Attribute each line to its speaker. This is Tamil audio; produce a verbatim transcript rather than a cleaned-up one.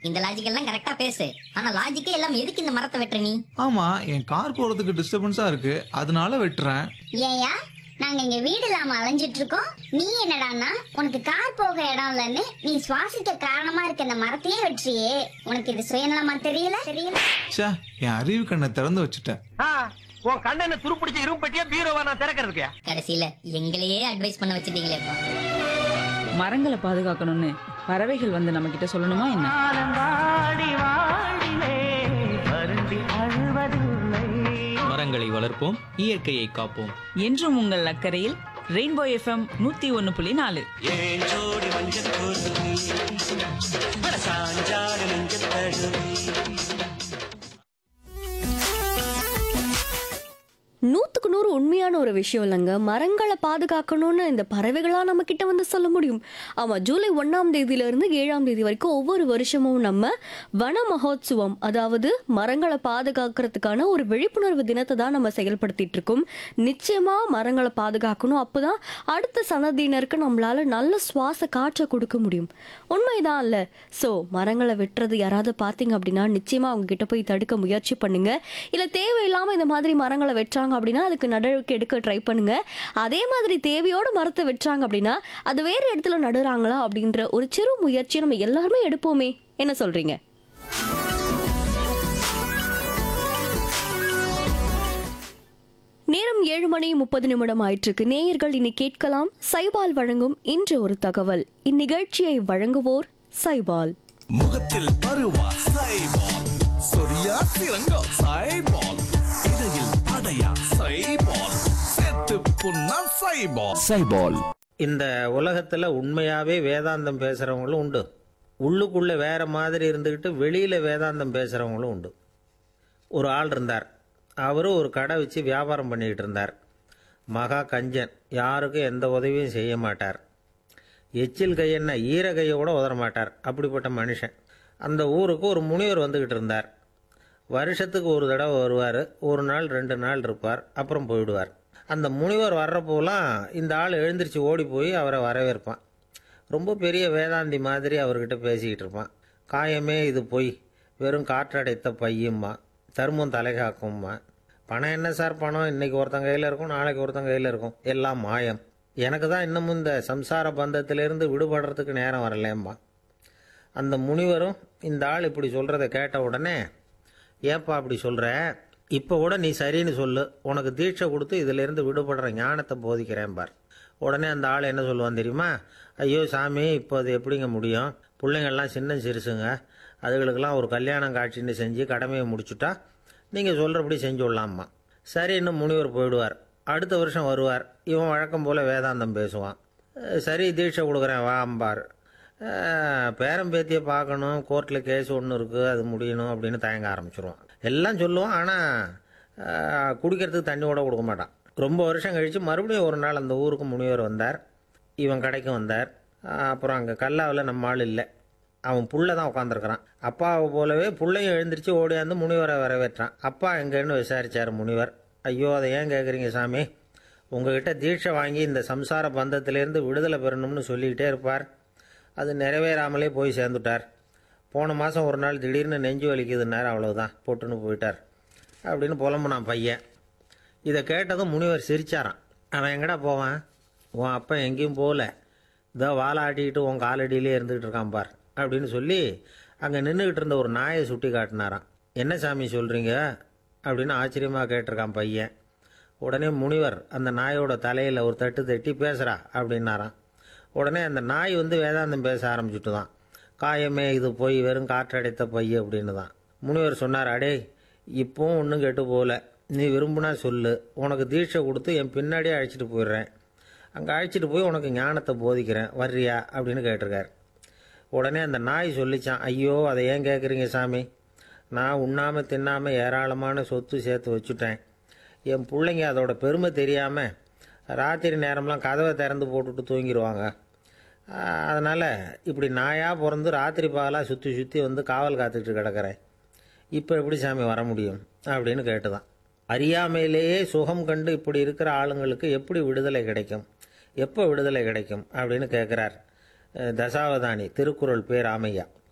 Speaker 1: இந்த லாஜிக் எல்லாம் கரெக்டா பேசு. ஆனா லாஜிக்கே எல்லாம் எதுக்கு இந்த மரத்தை வெட்டுற நீ?
Speaker 2: ஆமா, என் கார் போறதுக்கு டிஸ்டர்பன்ஸா இருக்கு, அதனால வெட்டுறேன்.
Speaker 3: ஏயா நாங்க இங்க வீடு இல்லாம அலைஞ்சிட்டு இருக்கோம், நீ என்னடான்னா உனக்கு கார் போக இடம் இல்லைன்னு நீ சுவாசிக்க காரணமா இருக்க இந்த மரத்தையே வெற்றியே. உனக்கு இது சுயநலமா தெரியல தெரியல
Speaker 2: ச்சே, என் அறிவு கண்ணை திறந்து வச்சுட்டேன்.
Speaker 4: உன் கண்ணனை துருப்பிடிச்ச இரும்பட்டியா பீரோவா நான் திறக்கிறதுக்கு?
Speaker 1: கடைசியில எங்களையே அட்வைஸ் பண்ண வச்சிட்டீங்களே.
Speaker 5: மரங்களை பாதுகாக்கணும்னு பறவைகள் வந்து நம்ம கிட்ட சொல்லணுமா என்ன?
Speaker 6: மரங்களை வளர்ப்போம், இயற்கையை காப்போம்.
Speaker 5: என்றும் உங்கள் அக்கறையில் ரெயின்போ எஃப்எம் நூத்தி ஒன்னு புள்ளி நாலு.
Speaker 7: நூற்றுக்கு நூறு உண்மையான ஒரு விஷயம் இல்லைங்க. மரங்களை பாதுகாக்கணும்னு இந்த பறவைகளாக நம்ம கிட்ட வந்து சொல்ல முடியும். ஆமாம், ஜூலை ஒன்றாம் தேதியிலிருந்து ஏழாம் தேதி வரைக்கும் ஒவ்வொரு வருஷமும் நம்ம வன மகோத்சவம், அதாவது மரங்களை பாதுகாக்கிறதுக்கான ஒரு விழிப்புணர்வு தினத்தை தான் நம்ம செயல்படுத்திட்டு இருக்கோம். நிச்சயமாக மரங்களை பாதுகாக்கணும், அப்போ தான் அடுத்த சந்ததியினருக்கு நம்மளால நல்ல சுவாச காற்றை கொடுக்க முடியும். உண்மைதான் இல்லை? ஸோ மரங்களை வெட்டுறது யாராவது பார்த்தீங்க அப்படின்னா நிச்சயமாக அவங்க கிட்ட போய் தடுக்க முயற்சி பண்ணுங்க. இல்லை தேவையில்லாமல் இந்த மாதிரி மரங்களை வெட்டுறாங்க அப்படின்னா அதுக்கு நடவடிக்கை எடுக்க ட்ரை பண்ணுங்க. அதே மாதிரி தேவையோட மரத்தை வெட்டுறாங்க அப்படின்னா அது வேற இடத்துல நடுறாங்களா அப்படின்ற ஒரு சிறு முயற்சி நம்ம எல்லாருமே எடுப்போமே. என்ன சொல்றீங்க? நேரம் ஏழு மணி முப்பது நிமிடம் ஆயிற்றுக்கு. நேயர்கள் இனி கேட்கலாம் சைபால் வழங்கும் இன்று ஒரு தகவல். இந்நிகழ்ச்சியை வழங்குவோர் சைபால்.
Speaker 8: முகத்தில் பருவா சைபால், சொரியா சிறங்கா சைபால், இடையில் அடையா சைபால், செத்து புண்ணா சைபால். சைபால்.
Speaker 9: இந்த உலகத்துல உண்மையாவே வேதாந்தம் பேசுறவங்களும் உண்டு, உள்ளுக்குள்ள வேற மாதிரி இருந்துக்கிட்டு வெளியில வேதாந்தம் பேசுறவங்களும் உண்டு. ஒரு ஆள் இருந்தார். அவரு ஒரு கடை வச்சு வியாபாரம் பண்ணிக்கிட்டு இருந்தார். மகா கஞ்சன், யாருக்கும் எந்த உதவியும் செய்ய மாட்டார். எச்சில் கையென்ன ஈர கையை கூட உதற மாட்டார். அப்படிப்பட்ட மனுஷன். அந்த ஊருக்கு ஒரு முனிவர் வந்துக்கிட்டு இருந்தார். வருஷத்துக்கு ஒரு தடவை வருவார். ஒரு நாள் ரெண்டு நாள் இருப்பார், அப்புறம் போயிடுவார். அந்த முனிவர் வர்றப்போலாம் இந்த ஆள் எழுந்திரிச்சு ஓடி போய் அவரை வரவேற்பான். ரொம்ப பெரிய வேதாந்தி மாதிரி அவர்கிட்ட பேசிக்கிட்டு இருப்பான். காயமே இது பொய், வெறும் காற்றடைத்த பையும்மா, தர்மம் தலைகாக்கும்மா. பணம் என்ன சார் பணம், இன்னைக்கு ஒருத்தன் கையில் இருக்கும், நாளைக்கு ஒருத்தன் கையில் இருக்கும், எல்லாம் மாயம். எனக்கு தான் இன்னமும் இந்த சம்சார பந்தத்திலிருந்து விடுபடுறதுக்கு நேரம் வரலேம்மா. அந்த முனிவரும் இந்த ஆள் இப்படி சொல்கிறத கேட்ட உடனே, ஏப்பா அப்படி சொல்கிற, இப்போ கூட நீ சரின்னு சொல்லு, உனக்கு தீட்சை கொடுத்து இதிலேருந்து விடுபடுற ஞானத்தை போதிக்கிறேன் பார். உடனே அந்த ஆள் என்ன சொல்லுவான் தெரியுமா? ஐயோ சாமி, இப்போ அது எப்படிங்க முடியும், பிள்ளைங்கள்லாம் சின்ன சிறுசுங்க, அதுகளுக்கெல்லாம் ஒரு கல்யாணம் காட்சின்னு செஞ்சு கடமையை முடிச்சுட்டா நீங்கள் சொல்கிறபடி செஞ்சு விடலாம்மா. சரி, இன்னும் முனிவர் போயிடுவார். அடுத்த வருஷம் வருவார். இவன் வழக்கம் போல் வேதாந்தம் பேசுவான். சரி தீட்சை கொடுக்குறேன் வா அம்பார். பேரம்பேத்தியை பார்க்கணும், கோர்ட்டில் கேஸ் ஒன்று இருக்குது, அது முடியணும் அப்படின்னு தயங்க ஆரம்பிச்சிருவான். எல்லாம் சொல்லுவான், ஆனால் குடிக்கிறதுக்கு தண்ணி கூட கொடுக்க மாட்டான். ரொம்ப வருஷம் கழித்து மறுபடியும் ஒரு நாள் அந்த ஊருக்கு முனிவர் வந்தார். இவன் கடைக்கும் வந்தார். அப்புறம் அங்கே கல்லாவில் நம்ம ஆள் இல்லை, அவன் புள்ள தான் உட்காந்துருக்கிறான். அப்பாவை போலவே புள்ளையும் எழுந்திரிச்சு ஓடியாந்து முனிவரை வரவேற்றான். அப்பா எங்கன்னு விசாரித்தார் முனிவர். ஐயோ அதை ஏன் கேட்குறீங்க சாமி, உங்ககிட்ட தீட்சை வாங்கி இந்த சம்சார பந்தத்திலேருந்து விடுதலை பெறணும்னு சொல்லிக்கிட்டே இருப்பார், அது நிறைவேறாமலே போய் சேர்ந்துட்டார். போன மாதம் ஒரு நாள் திடீர்னு நெஞ்சு வலிக்குதுன்னார், அவ்வளவுதான் போட்டுன்னு போயிட்டார் அப்படின்னு புலம்புனான் பையன். இதை கேட்டதும் முனிவர் சிரிச்சாரான். அவன் எங்கடா போவான், உன் அப்பா எங்கேயும் போகல, இதோ வாழை ஆட்டிக்கிட்டு உன் காலடியிலே இருந்துக்கிட்டு இருக்கான் பார் அப்படின்னு சொல்லி அங்கே நின்றுக்கிட்டு இருந்த ஒரு நாயை சுட்டி காட்டினாரான். என்ன சாமி சொல்கிறீங்க அப்படின்னு ஆச்சரியமாக கேட்டிருக்கான் பையன். உடனே முனிவர் அந்த நாயோட தலையில் ஒரு தட்டு தட்டி பேசுகிறா அப்படின்னாரான். உடனே அந்த நாய் வந்து வேதாந்தம் பேச ஆரம்பிச்சுட்டு தான், காயமே இது போய் வெறும் காற்றடைத்த பைய அப்படின்னு தான். முனிவர் சொன்னார், அடே இப்போவும் ஒன்றும் கெட்டு போகல, நீ விரும்புனா சொல்லு, உனக்கு தீட்சை கொடுத்து என் பின்னாடியே அழைச்சிட்டு போயிடுறேன், அங்கே அழைச்சிட்டு போய் உனக்கு ஞானத்தை போதிக்கிறேன், வர்றியா அப்படின்னு கேட்டிருக்கார். உடனே அந்த நாய் சொல்லிச்சான், ஐயோ அதை ஏன் கேட்குறீங்க சாமி, நான் உண்ணாமல் தின்னாமல் ஏராளமான சொத்து சேர்த்து வச்சுட்டேன், என் பிள்ளைங்க அதோட பெருமை தெரியாமல் ராத்திரி நேரம்லாம் கதவை திறந்து போட்டுட்டு தூங்கிடுவாங்க, அதனால் இப்படி நாயாக பிறந்து ராத்திரி பகலாக சுற்றி சுற்றி வந்து காவல் காத்துக்கிட்டு கிடக்கிறேன், இப்போ எப்படி சாமி வர முடியும் அப்படின்னு கேட்டுதான். அறியாமையிலேயே சுகம் கண்டு இப்படி இருக்கிற ஆளுங்களுக்கு எப்படி விடுதலை கிடைக்கும், எப்போ விடுதலை கிடைக்கும் அப்படின்னு கேட்குறார் தசாவதானி திருக்குறள் பேர் ராமையா.